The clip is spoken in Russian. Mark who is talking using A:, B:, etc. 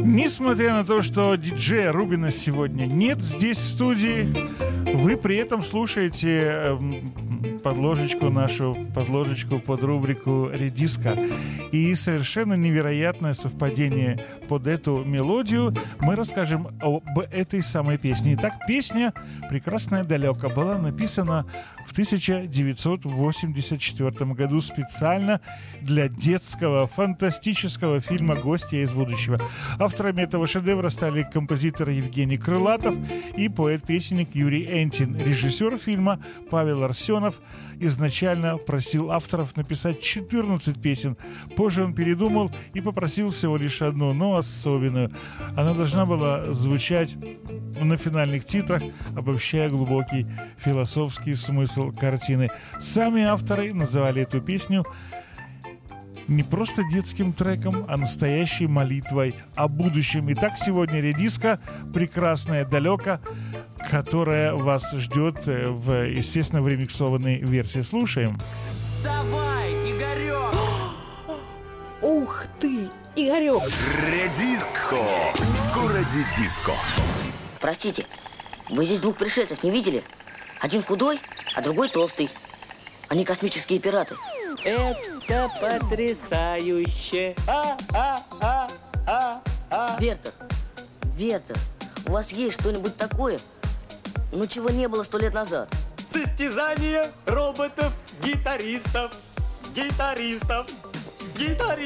A: Несмотря на то, что диджея Рубина сегодня нет здесь в студии, вы при этом слушаете подложечку под рубрику «Редиска». И совершенно невероятное совпадение под эту мелодию мы расскажем об этой самой песне. Итак, песня «Прекрасная далеко» была написана в 1984 году специально для детского фантастического фильма «Гостья из будущего». Авторами этого шедевра стали композитор Евгений Крылатов и поэт-песенник Юрий Энтин. Режиссер фильма Павел Арсенов изначально просил авторов написать 14 песен. Позже он передумал и попросил всего лишь одну, но особенную. Она должна была звучать на финальных титрах, обобщая глубокий философский смысл картины. Сами авторы называли эту песню не просто детским треком, а настоящей молитвой о будущем. Итак, сегодня редиска «Прекрасная далеко», которая вас ждет естественно, в ремиксованной версии. Слушаем.
B: Давай, Игорек!
C: Ух ты, Игорек!
D: Редиско в городе Диско.
E: Простите, вы здесь двух пришельцев не видели? Один худой, а другой толстый. Они космические пираты.
C: Это потрясающе!
E: Вертер, у вас есть что-нибудь такое, ну чего не было 100 лет назад?
C: Состязание роботов-гитаристов! Гитаристов!